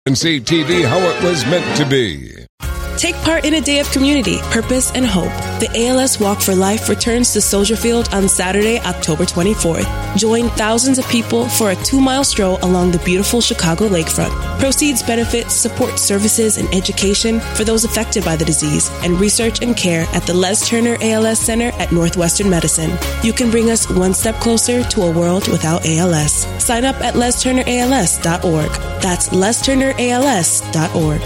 And see TV how it was meant to be. Take part in a day of community, purpose, and hope. The ALS Walk for Life returns to Soldier Field on Saturday, October 24th. Join thousands of people for a 2-mile stroll along the beautiful Chicago lakefront. Proceeds benefit support services and education for those affected by the disease and research and care at the Les Turner ALS Center at Northwestern Medicine. You can bring us one step closer to a world without ALS. Sign up at lesturnерals.org. That's lesturnерals.org.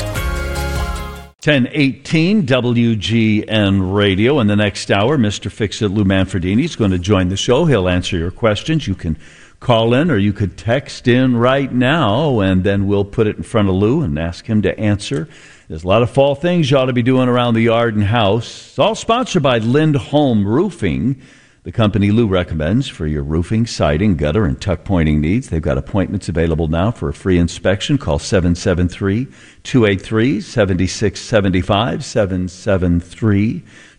1018 WGN Radio. In the next hour, Mr. Fix-It Lou Manfredini is going to join the show. He'll answer your questions. You can call in or you could text in right now, and then we'll put it in front of Lou and ask him to answer. There's a lot of fall things you ought to be doing around the yard and house. It's all sponsored by Lindholm Roofing, the company Lou recommends for your roofing, siding, gutter, and tuck pointing needs. They've got appointments available now for a free inspection. Call 773-283-7675,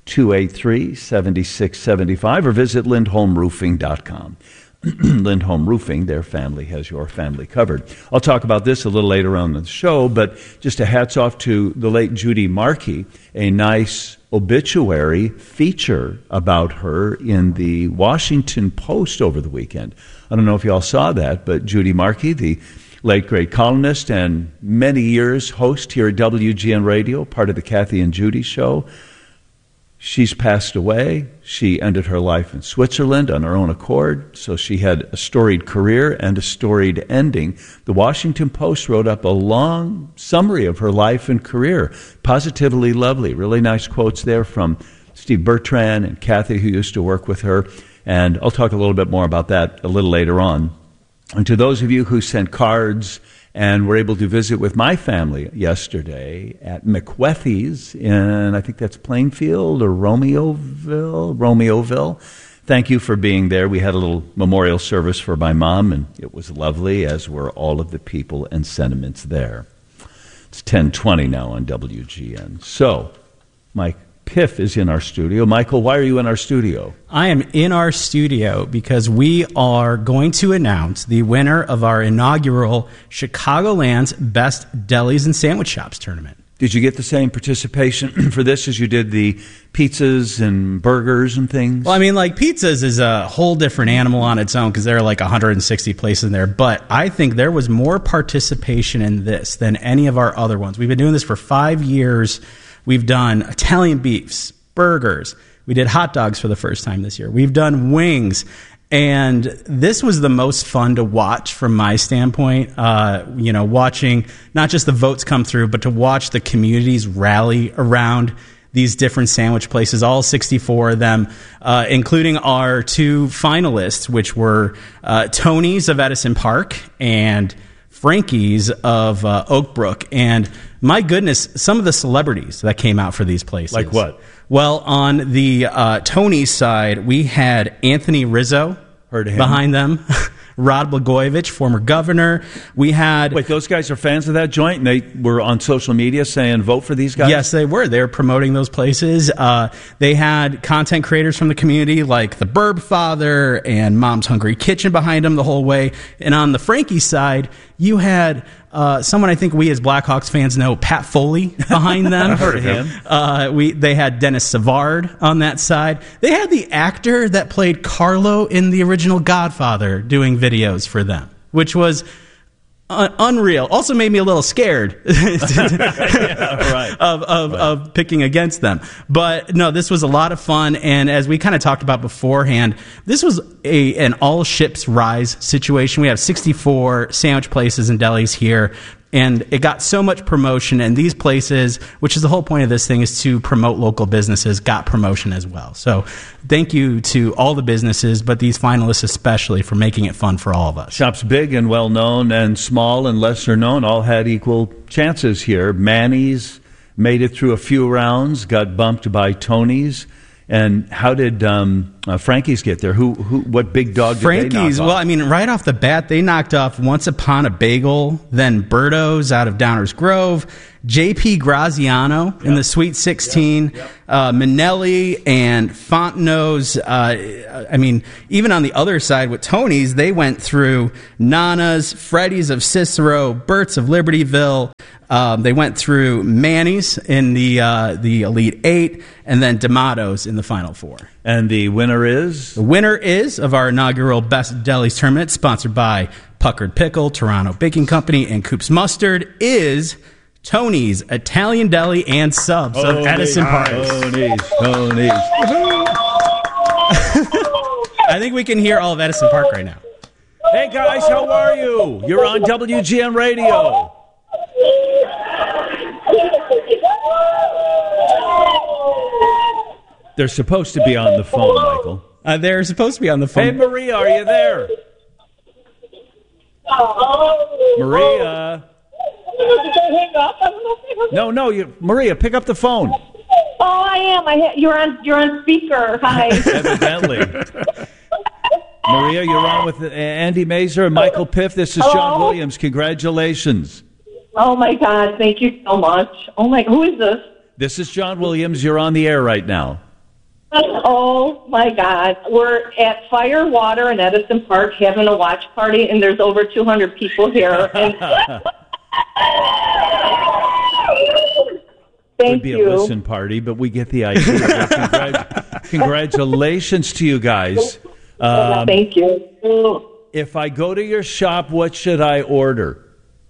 773-283-7675, or visit lindholmroofing.com. Lindholm Roofing, their family has your family covered. I'll talk about this a little later on in the show, but just a hats off to the late Judy Markey, a nice obituary feature about her in the Washington Post over the weekend. I don't know if you all saw that, but Judy Markey, the late great columnist and many years host here at WGN Radio, part of the Kathy and Judy show, she's passed away. She ended her life in Switzerland on her own accord, so she had a storied career and a storied ending. The Washington Post wrote up a long summary of her life and career. Positively lovely. Really nice quotes there from Steve Bertrand and Kathy, who used to work with her. And I'll talk a little bit more about that a little later on. And to those of you who sent cards and were able to visit with my family yesterday at McWethy's in, I think that's Plainfield or Romeoville. Thank you for being there. We had a little memorial service for my mom, and it was lovely, as were all of the people and sentiments there. It's 10:20 now on WGN. So, Mike Piff is in our studio. Michael, why are you in our studio? I am in our studio because we are going to announce the winner of our inaugural Chicagoland's Best Delis and Sandwich Shops tournament. Did you get the same participation for this as you did the pizzas and burgers and things? Well, I mean, like, pizzas is a whole different animal on its own because there are like 160 places in there. But I think there was more participation in this than any of our other ones. We've been doing this for 5 years. We've done Italian beefs, burgers. We did hot dogs for the first time this year. We've done wings. And this was the most fun to watch from my standpoint, watching not just the votes come through, but to watch the communities rally around these different sandwich places, all 64 of them, including our 2 finalists, which were Tony's of Edison Park and Frankie's of Oak Brook. And my goodness, some of the celebrities that came out for these places. Like what? Well, on the Tony's side, we had Anthony Rizzo. Heard of him. Behind them. Rod Blagojevich, former governor. We had... Wait, those guys are fans of that joint, and they were on social media saying, vote for these guys? Yes, they were. They were promoting those places. They had content creators from the community like the Burb Father and Mom's Hungry Kitchen behind them the whole way. And on the Frankie side, you had... someone I think we as Blackhawks fans know, Pat Foley, behind them. I've heard of him. They had Dennis Savard on that side. They had the actor that played Carlo in the original Godfather doing videos for them, which was unreal. Also made me a little scared of picking against them. But no, this was a lot of fun. And as we kind of talked about beforehand, this was an all ships rise situation. We have 64 sandwich places and delis here. And it got so much promotion, and these places, which is the whole point of this thing, is to promote local businesses, got promotion as well. So thank you to all the businesses, but these finalists especially, for making it fun for all of us. Shops big and well-known and small and lesser-known all had equal chances here. Manny's made it through a few rounds, got bumped by Tony's. And how did Frankie's get there? What big dog did Frankie's, they knock off? well, I mean, right off the bat, they knocked off Once Upon a Bagel, then Berto's out of Downers Grove, J.P. Graziano in the Sweet 16, Minelli and Fontenot's. I mean, even on the other side with Tony's, they went through Nana's, Freddy's of Cicero, Bert's of Libertyville. They went through Manny's in the Elite Eight, and then D'Amato's in the Final Four. And the winner is? The winner is of our inaugural Best Delis tournament, sponsored by Puckered Pickle, Toronto Baking Company, and Coop's Mustard, is Tony's Italian Deli and Subs of Edison Park. Tony's. I think we can hear all of Edison Park right now. Hey, guys, how are you? You're on WGN Radio. They're supposed to be on the phone, Michael. They're supposed to be on the phone. Hey, Maria, are you there? Maria. No, Maria, pick up the phone. Oh, I am. You're on speaker. Hi. Evidently. Maria, you're on with Andy Mazer and Michael Piff. This is John Williams. Congratulations. Oh, my God. Thank you so much. Oh, my. Who is this? This is John Williams. You're on the air right now. Oh, my God. We're at Fire, Water in Edison Park having a watch party, and there's over 200 people here. And thank Would be you. a listen party, but we get the idea. Congratulations to you guys. Thank you. If I go to your shop, what should I order?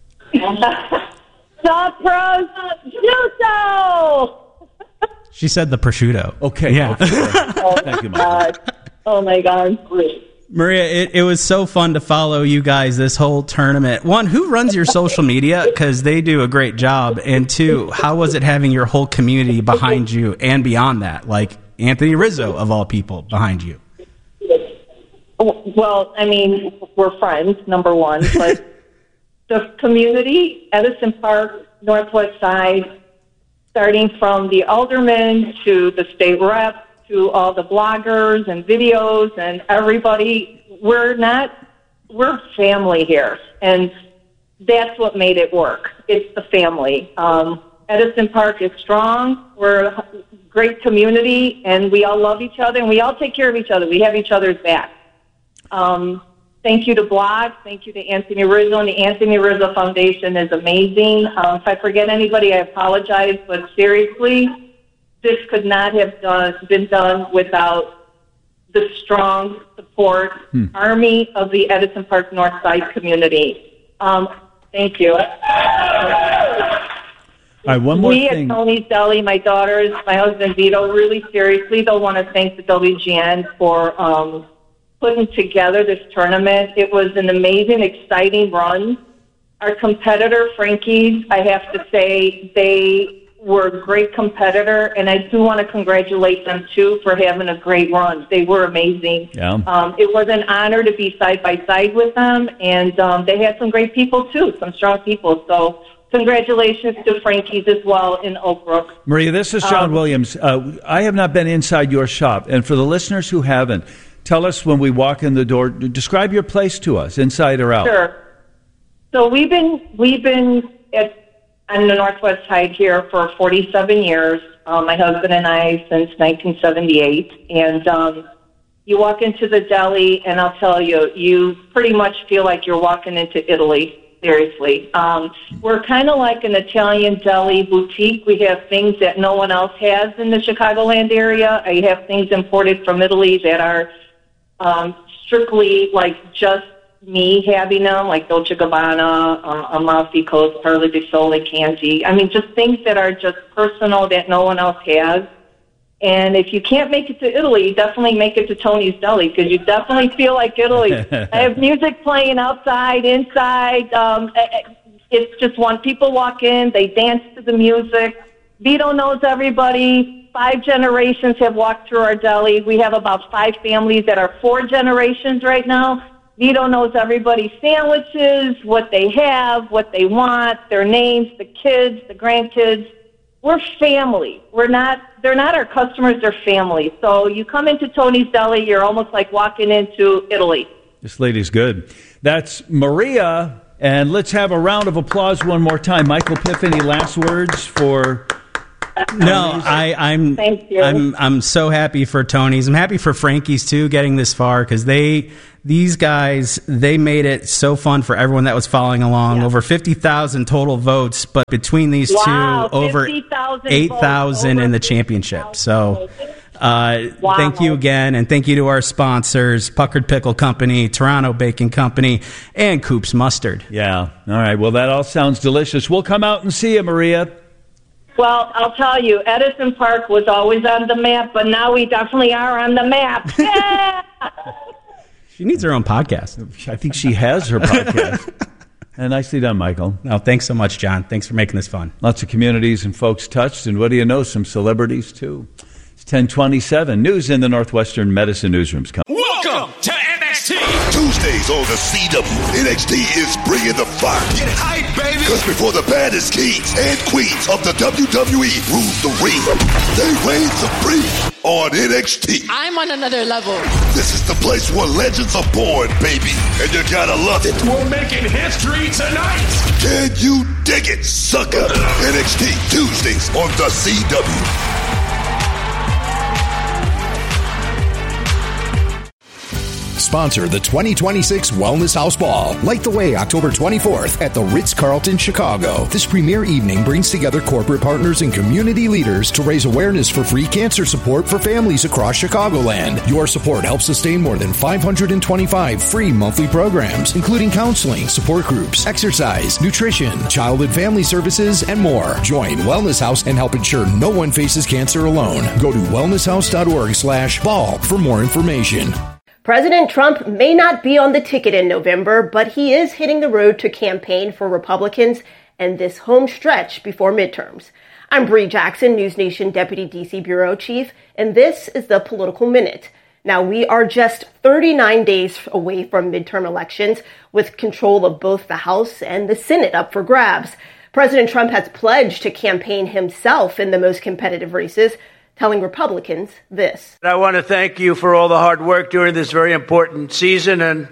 Prosciutto! She said the prosciutto. Okay. Yeah. Okay. Thank you, Michael. Oh, my God. Maria, it was so fun to follow you guys this whole tournament. One, who runs your social media? Because they do a great job. And two, how was it having your whole community behind you and beyond that? Like Anthony Rizzo, of all people, behind you. Well, I mean, we're friends, number one. But the community, Edison Park, Northwest Side, starting from the alderman to the state rep to all the bloggers and videos and everybody, we're family here. And that's what made it work. It's the family. Edison Park is strong. We're a great community, and we all love each other, and we all take care of each other. We have each other's back. Thank you to Blog. Thank you to Anthony Rizzo, and the Anthony Rizzo Foundation is amazing. If I forget anybody, I apologize, but seriously, this could not have been done without the strong support army of the Edison Park North Side community. Thank you. All right, one more thing. We at Tony's Deli, my daughters, my husband Vito, really seriously, they'll want to thank the WGN for putting together this tournament. It was an amazing, exciting run. Our competitor, Frankie's, I have to say, they were a great competitor, and I do want to congratulate them, too, for having a great run. They were amazing. Yeah. It was an honor to be side-by-side with them, and they had some great people, too, some strong people. So congratulations to Frankie's as well in Oak Brook. Maria, this is John Williams. I have not been inside your shop, and for the listeners who haven't, tell us when we walk in the door, describe your place to us, inside or out. Sure. So we've been on the Northwest Side here for 47 years, my husband and I, since 1978. And you walk into the deli, and I'll tell you, you pretty much feel like you're walking into Italy, seriously. We're kind of like an Italian deli boutique. We have things that no one else has in the Chicagoland area. I have things imported from Italy that are strictly like just me having them, like Dolce & Gabbana, Amalfi Coast, Perla di Sole, Candy. I mean, just things that are just personal that no one else has. And if you can't make it to Italy, definitely make it to Tony's Deli, because you definitely feel like Italy. I have music playing outside, inside. It's just when people walk in, they dance to the music. Vito knows everybody. 5 generations have walked through our deli. We have about 5 families that are 4 generations right now. Vito knows everybody's sandwiches, what they have, what they want, their names, the kids, the grandkids. we're family. They're not our customers, they're family. So you come into Tony's Deli, you're almost like walking into Italy. This lady's good. That's Maria, and let's have a round of applause one more time. Michael Piff, any last words for... No, Thank you. I'm so happy for Tony's. I'm happy for Frankie's too, getting this far, because these guys made it so fun for everyone that was following along. Yeah. Over 50,000 total votes, but between these two, over 8,000 in the championship. So thank you again, and thank you to our sponsors, Puckered Pickle Company, Toronto Bacon Company, and Coop's Mustard. Yeah. All right. Well, that all sounds delicious. We'll come out and see you, Maria. Well, I'll tell you, Edison Park was always on the map, but now we definitely are on the map. Yeah! She needs her own podcast. I think she has her podcast. And nicely done, Michael. No, thanks so much, John. Thanks for making this fun. Lots of communities and folks touched, and what do you know, some celebrities, too. It's 10:27. News in the Northwestern Medicine Newsrooms. Welcome to NXT. Tuesdays on the CW, NXT is bringing the fire. Get hype, baby. Because before the baddest kings and queens of the WWE rule the ring, they reign supreme on NXT. I'm on another level. This is the place where legends are born, baby. And you gotta love it. We're making history tonight. Can you dig it, sucker? NXT Tuesdays on the CW. Sponsor the 2026 Wellness House Ball. Light the way October 24th at the Ritz-Carlton, Chicago. This premier evening brings together corporate partners and community leaders to raise awareness for free cancer support for families across Chicagoland. Your support helps sustain more than 525 free monthly programs, including counseling, support groups, exercise, nutrition, child and family services, and more. Join Wellness House and help ensure no one faces cancer alone. Go to wellnesshouse.org/ball for more information. President Trump may not be on the ticket in November, but he is hitting the road to campaign for Republicans and this home stretch before midterms. I'm Bree Jackson, News Nation Deputy D.C. Bureau Chief, and this is the Political Minute. Now, we are just 39 days away from midterm elections, with control of both the House and the Senate up for grabs. President Trump has pledged to campaign himself in the most competitive races, telling Republicans this. I want to thank you for all the hard work during this very important season, and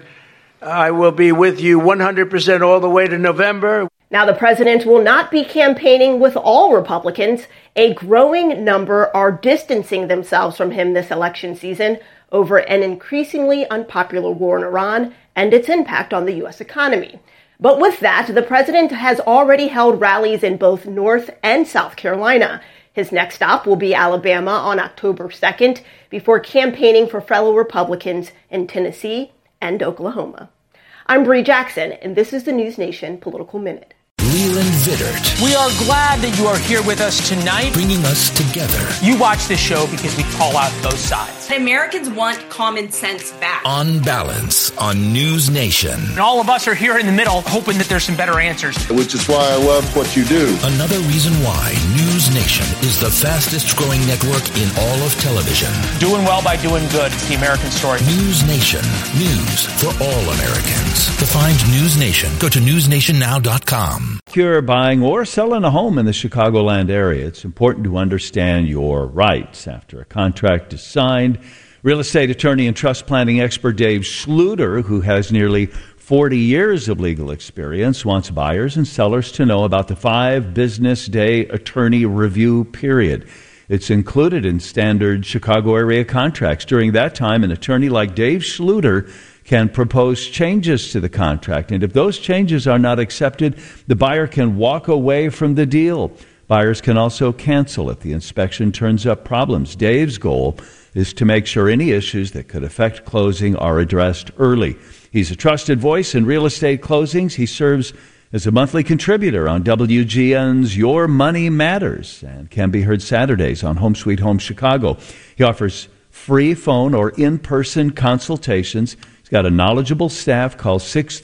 I will be with you 100% all the way to November. Now, the president will not be campaigning with all Republicans. A growing number are distancing themselves from him this election season over an increasingly unpopular war in Iran and its impact on the U.S. economy. But with that, the president has already held rallies in both North and South Carolina. His next stop will be Alabama on October 2nd before campaigning for fellow Republicans in Tennessee and Oklahoma. I'm Bree Jackson, and this is the News Nation Political Minute. Leland Vittert. We are glad that you are here with us tonight. Bringing us together. You watch this show because we call out both sides. Americans want common sense back. On Balance on News Nation. And all of us are here in the middle hoping that there's some better answers. Which is why I love what you do. Another reason why News Nation is the fastest growing network in all of television. Doing well by doing good. It's the American story. News Nation. News for all Americans. To find News Nation, go to newsnationnow.com. If you're buying or selling a home in the Chicagoland area, it's important to understand your rights after a contract is signed. Real estate attorney and trust planning expert Dave Schluter, who has nearly 40 years of legal experience, wants buyers and sellers to know about the 5-business-day attorney review period. It's included in standard Chicago area contracts. During that time, an attorney like Dave Schluter can propose changes to the contract. And if those changes are not accepted, the buyer can walk away from the deal. Buyers can also cancel if the inspection turns up problems. Dave's goal is to make sure any issues that could affect closing are addressed early. He's a trusted voice in real estate closings. He serves as a monthly contributor on WGN's Your Money Matters and can be heard Saturdays on Home Sweet Home Chicago. He offers free phone or in-person consultations. He's got a knowledgeable staff. Call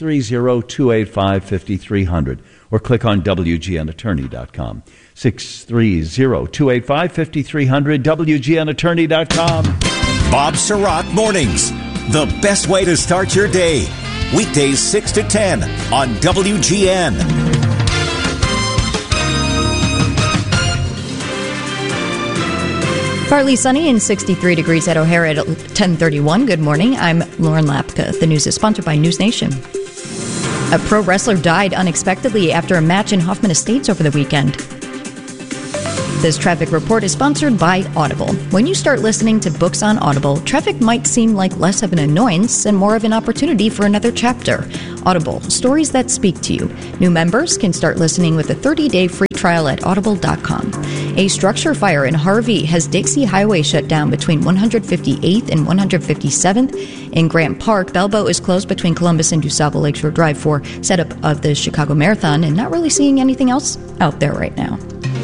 630-285-5300 or click on WGNattorney.com. 630-285-5300, WGNattorney.com. Bob Sirott Mornings, the best way to start your day. Weekdays 6 to 10 on WGN. Partly sunny and 63 degrees at O'Hare at 10:31. Good morning. I'm Lauren Lapka. The news is sponsored by News Nation. A pro wrestler died unexpectedly after a match in Hoffman Estates over the weekend. This traffic report is sponsored by Audible. When you start listening to books on Audible, traffic might seem like less of an annoyance and more of an opportunity for another chapter. Audible, stories that speak to you. New members can start listening with a 30-day free trial at audible.com. A structure fire in Harvey has Dixie Highway shut down between 158th and 157th. In Grant Park, Bellboat is closed between Columbus and DuSable Lakeshore Drive for setup of the Chicago Marathon, and not really seeing anything else out there right now.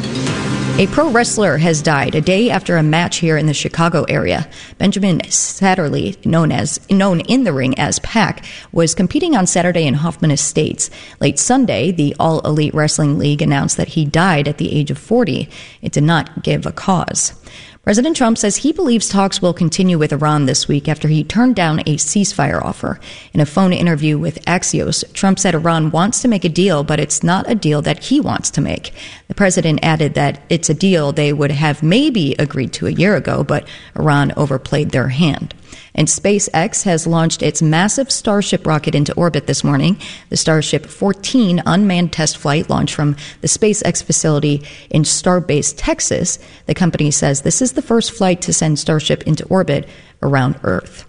A pro wrestler has died a day after a match here in the Chicago area. Benjamin Satterley, known in the ring as Pac, was competing on Saturday in Hoffman Estates. Late Sunday, the All Elite Wrestling League announced that he died at the age of 40. It did not give a cause. President Trump says he believes talks will continue with Iran this week after he turned down a ceasefire offer. In a phone interview with Axios, Trump said Iran wants to make a deal, but it's not a deal that he wants to make. The president added that it's a deal they would have maybe agreed to a year ago, but Iran overplayed their hand. And SpaceX has launched its massive Starship rocket into orbit this morning. The Starship 14 unmanned test flight launched from the SpaceX facility in Starbase, Texas. The company says this is the first flight to send Starship into orbit around Earth.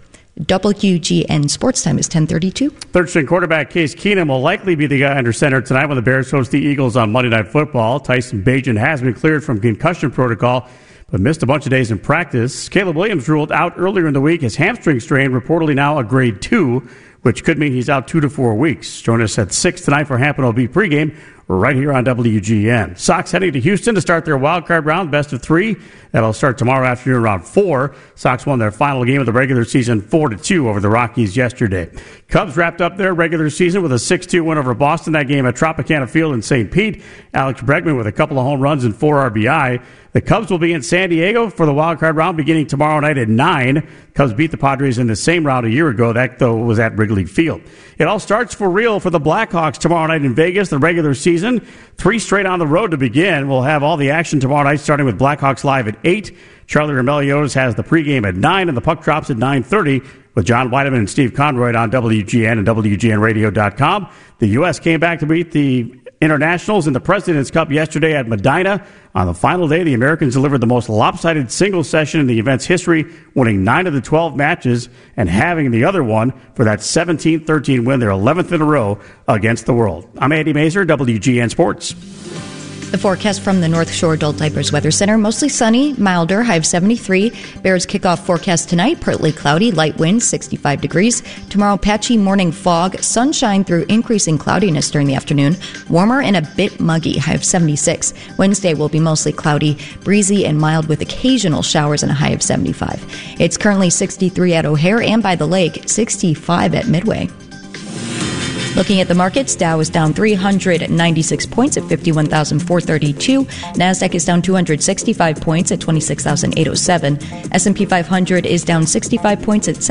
WGN Sports Time is 10:32. Third-string quarterback Case Keenum will likely be the guy under center tonight when the Bears host the Eagles on Monday Night Football. Tyson Bagent has been cleared from concussion protocol, but missed a bunch of days in practice. Caleb Williams ruled out earlier in the week. His hamstring strain, reportedly now a grade 2, which could mean he's out 2 to 4 weeks. Join us at 6 tonight for Hampton OB pregame. We're right here on WGN. Sox heading to Houston to start their wild card round, best of 3. That'll start tomorrow afternoon around 4. Sox won their final game of the regular season 4-2 over the Rockies yesterday. Cubs wrapped up their regular season with a 6-2 win over Boston. That game at Tropicana Field in St. Pete. Alex Bregman with a couple of home runs and 4 RBI. The Cubs will be in San Diego for the wild card round beginning tomorrow night at 9. Cubs beat the Padres in the same round a year ago. That, though, was at Wrigley Field. It all starts for real for the Blackhawks tomorrow night in Vegas, the regular season. 3 straight on the road to begin. We'll have all the action tomorrow night, starting with Blackhawks Live at 8. Charlie Romeliotis has the pregame at 9, and the puck drops at 9:30 with John Weideman and Steve Conroy on WGN and WGNradio.com. The U.S. came back to beat the Internationals in the President's Cup yesterday at Medina. On the final day, the Americans delivered the most lopsided single session in the event's history, winning 9 of the 12 matches and having the other one for that 17-13 win, their 11th in a row against the world. I'm Andy Mazer, WGN Sports. The forecast from the North Shore Adult Diapers Weather Center, mostly sunny, milder, high of 73. Bears kickoff forecast tonight, partly cloudy, light winds, 65 degrees. Tomorrow, patchy morning fog, sunshine through increasing cloudiness during the afternoon. Warmer and a bit muggy, high of 76. Wednesday will be mostly cloudy, breezy and mild with occasional showers and a high of 75. It's currently 63 at O'Hare and by the lake, 65 at Midway. Looking at the markets, Dow is down 396 points at 51,432. NASDAQ is down 265 points at 26,807. S&P 500 is down 65 points at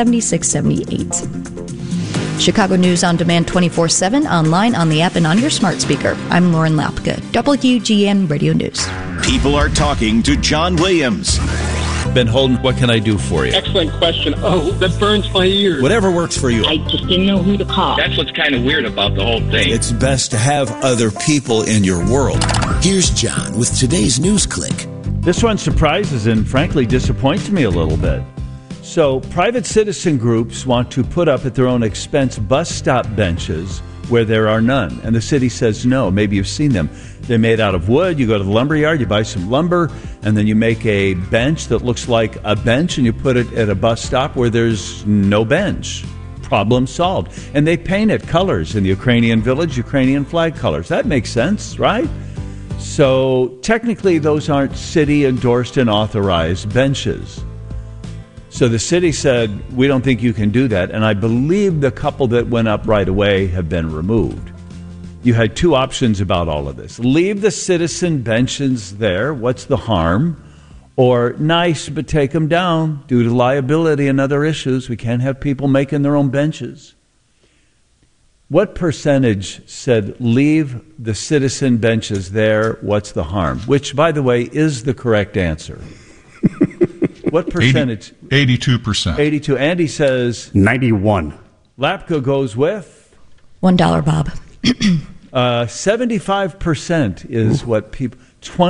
7678. Chicago News on Demand 24/7, online, on the app, and on your smart speaker. I'm Lauren Lapka, WGN Radio News. People are talking to John Williams. Ben Holden, what can I do for you? Excellent question. Oh, that burns my ears. Whatever works for you. I just didn't know who to call. That's what's kind of weird about the whole thing. It's best to have other people in your world. Here's John with today's News Click. This one surprises and frankly disappoints me a little bit. So, private citizen groups want to put up at their own expense bus stop benches where there are none. And the city says no. Maybe you've seen them. They're made out of wood. You go to the lumber yard, you buy some lumber, and then you make a bench that looks like a bench, and you put it at a bus stop where there's no bench. Problem solved. And they paint it colors in the Ukrainian village, Ukrainian flag colors. That makes sense, right? So technically, those aren't city-endorsed and authorized benches. So the city said, we don't think you can do that. And I believe the couple that went up right away have been removed. You had 2 options about all of this. Leave the citizen benches there. What's the harm? Or nice, but take them down due to liability and other issues. We can't have people making their own benches. What percentage said leave the citizen benches there? What's the harm? Which, by the way, is the correct answer. What percentage? 82%. 82. Andy says 91. Lapka goes with $1, Bob. 75% is what people.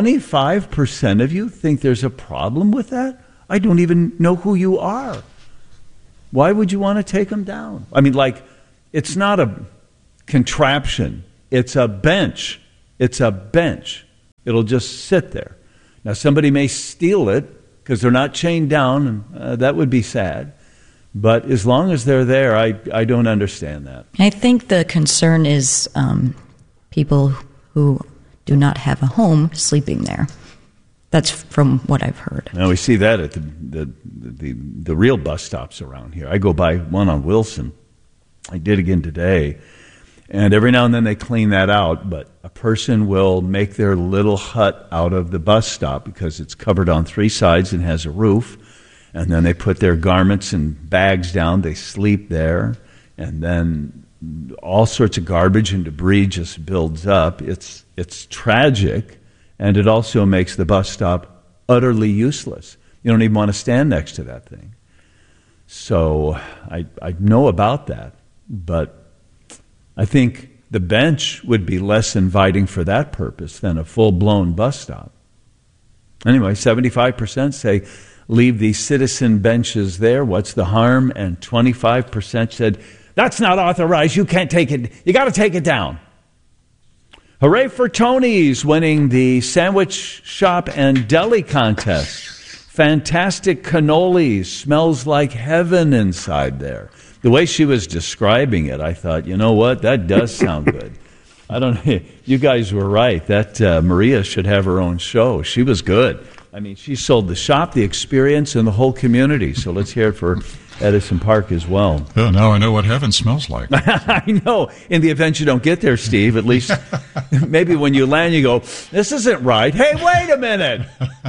25% of you think there's a problem with that? I don't even know who you are. Why would you want to take them down? I mean, like, it's not a contraption. It's a bench. It's a bench. It'll just sit there. Now, somebody may steal it because they're not chained down, and that would be sad. But as long as they're there, I don't understand that. I think the concern is people who do not have a home sleeping there. That's from what I've heard. Now we see that at the real bus stops around here. I go by one on Wilson. I did again today. And every now and then they clean that out, but a person will make their little hut out of the bus stop because it's covered on three sides and has a roof. And then they put their garments and bags down. They sleep there. And then all sorts of garbage and debris just builds up. It's tragic. And it also makes the bus stop utterly useless. You don't even want to stand next to that thing. So I know about that. But I think the bench would be less inviting for that purpose than a full-blown bus stop. Anyway, 75% say leave the citizen benches there. What's the harm? And 25% said, that's not authorized. You can't take it. You got to take it down. Hooray for Tony's winning the sandwich shop and deli contest. Fantastic cannolis. Smells like heaven inside there. The way she was describing it, I thought, you know what? That does sound good. I don't know. You guys were right. That Maria should have her own show. She was good. I mean, she sold the shop, the experience, and the whole community. So let's hear it for Edison Park as well. Oh, now I know what heaven smells like. I know. In the event you don't get there, Steve, at least maybe when you land, you go, this isn't right. Hey, wait a minute.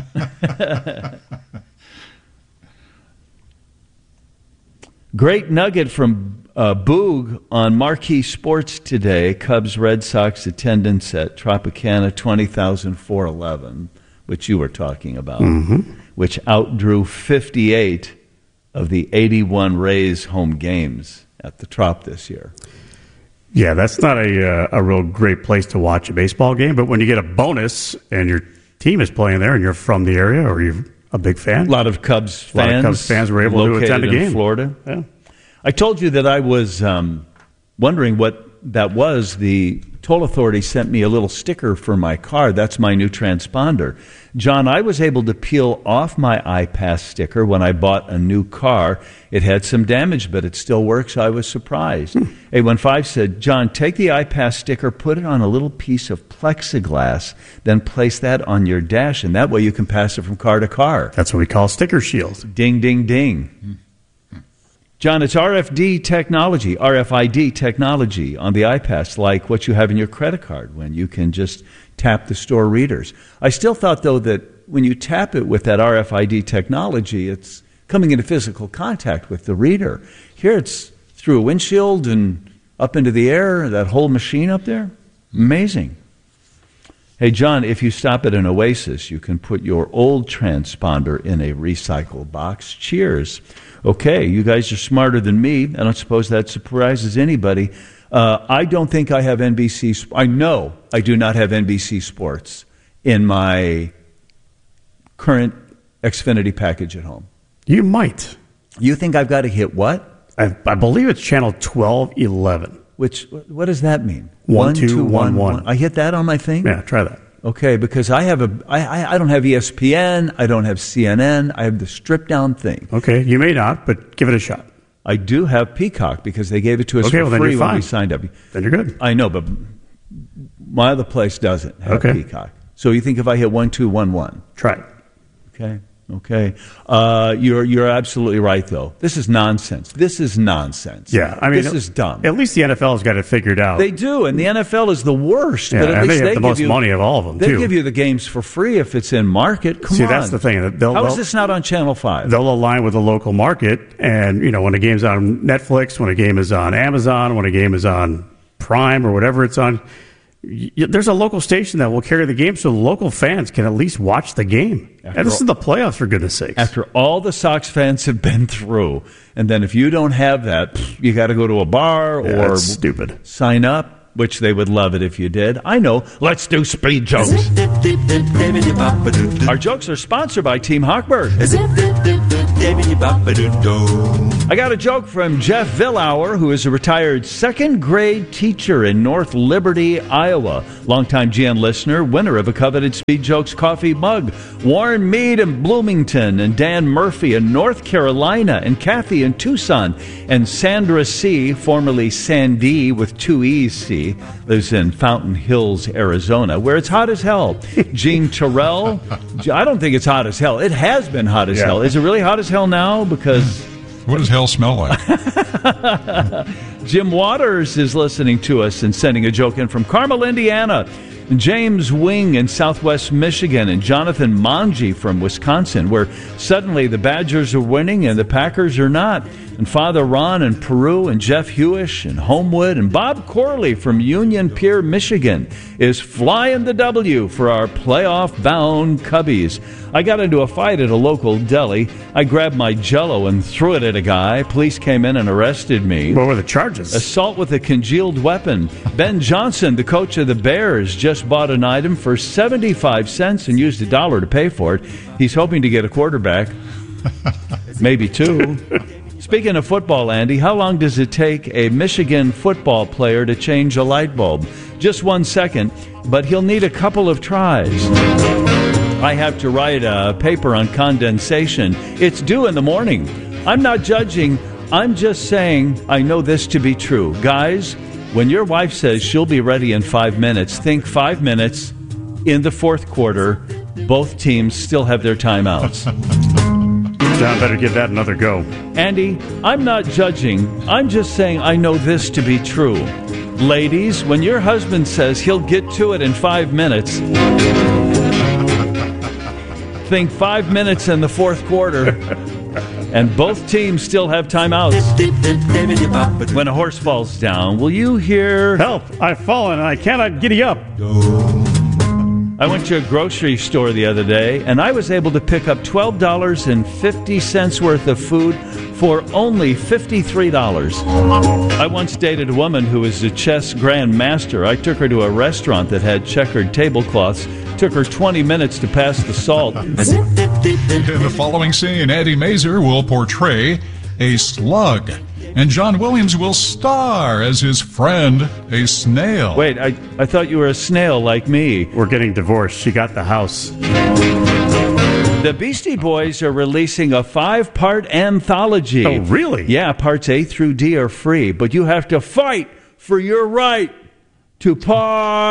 Great nugget from Boog on Marquee Sports today. Cubs Red Sox attendance at Tropicana 20,411, which you were talking about, which outdrew 58 of the 81 Rays home games at the Trop this year. Yeah, that's not a real great place to watch a baseball game, but when you get a bonus and your team is playing there and you're from the area or you're a big fan. A lot of Cubs fans were able to attend a game in Florida. Yeah. I told you that I was wondering what that was. The toll authority sent me a little sticker for my car. That's my new transponder. John, I was able to peel off my iPass sticker when I bought a new car. It had some damage, but it still works. I was surprised. A15 said, John, take the iPass sticker, put it on a little piece of plexiglass, then place that on your dash, and that way you can pass it from car to car. That's what we call sticker shields. Ding, ding, ding. John, it's RFID technology on the iPass, like what you have in your credit card when you can just tap the store readers. I still thought, though, that when you tap it with that RFID technology, it's coming into physical contact with the reader. Here it's through a windshield and up into the air, that whole machine up there. Amazing. Hey, John, if you stop at an Oasis, you can put your old transponder in a recycle box. Cheers. Okay, you guys are smarter than me. I don't suppose that surprises anybody. I don't think I have NBC. I know I do not have NBC Sports in my current Xfinity package at home. You might. You think I've got to hit what? I believe it's channel 1211. What does that mean? 1211. I hit that on my thing? Yeah, try that. Okay, because I don't have ESPN, I don't have CNN, I have the stripped down thing. Okay, you may not, but give it a shot. I do have Peacock because they gave it to us for free when we signed up. Then you're good. I know, but my other place doesn't have Peacock. So you think if I hit 1211? Try it. Okay. You're absolutely right, though. This is nonsense. Yeah, I mean, this is dumb. At least the NFL's got it figured out. They do, and the NFL is the worst. Yeah, but at and least they have the most money of all of them, They too. give you the games for free if it's in market. Come on. See, that's the thing. How is this not on Channel 5? They'll align with the local market, and when a game's on Netflix, when a game is on Amazon, when a game is on Prime or whatever it's on, there's a local station that will carry the game so local fans can at least watch the game. And this is the playoffs, for goodness sakes. After all the Sox fans have been through, and then if you don't have that, you got to go to a bar or that's stupid. Sign up, which they would love it if you did. I know. Let's do speed jokes. Our jokes are sponsored by Team Hochberg. I got a joke from Jeff Villauer, who is a retired second-grade teacher in North Liberty, Iowa. Longtime GN listener, winner of a coveted Speed Jokes coffee mug. Warren Mead in Bloomington, and Dan Murphy in North Carolina, and Kathy in Tucson, and Sandra C., formerly Sandy with two E's, C., lives in Fountain Hills, Arizona, where it's hot as hell. Gene Terrell, I don't think it's hot as hell. It has been hot as hell. Is it really hot as hell now? Because... What does hell smell like? Jim Waters is listening to us and sending a joke in from Carmel, Indiana. James Wing in Southwest Michigan, and Jonathan Monge from Wisconsin, where suddenly the Badgers are winning and the Packers are not. And Father Ron in Peru, and Jeff Hewish in Homewood, and Bob Corley from Union Pier, Michigan, is flying the W for our playoff-bound Cubbies. I got into a fight at a local deli. I grabbed my Jell-O and threw it at a guy. Police came in and arrested me. What were the charges? Assault with a congealed weapon. Ben Johnson, the coach of the Bears, just bought an item for 75 cents and used $1 to pay for it. He's hoping to get a quarterback. Maybe two. Speaking of football, Andy, how long does it take a Michigan football player to change a light bulb? Just 1 second, but he'll need a couple of tries. I have to write a paper on condensation. It's due in the morning. I'm not judging. I'm just saying I know this to be true. Guys, when your wife says she'll be ready in 5 minutes, think 5 minutes in the fourth quarter. Both teams still have their timeouts. John, better give that another go. Andy, I'm not judging. I'm just saying I know this to be true. Ladies, when your husband says he'll get to it in 5 minutes, think 5 minutes in the fourth quarter, and both teams still have timeouts. When a horse falls down, will you hear... Help, I've fallen and I cannot giddy up. I went to a grocery store the other day, and I was able to pick up $12.50 worth of food for only $53. I once dated a woman who was a chess grandmaster. I took her to a restaurant that had checkered tablecloths. Took her 20 minutes to pass the salt. In the following scene, Andy Mazer will portray a slug, and John Williams will star as his friend, a snail. Wait, I thought you were a snail like me. We're getting divorced. She got the house. The Beastie Boys are releasing a 5-part anthology. Oh, really? Yeah, parts A through D are free, but you have to fight for your right to part.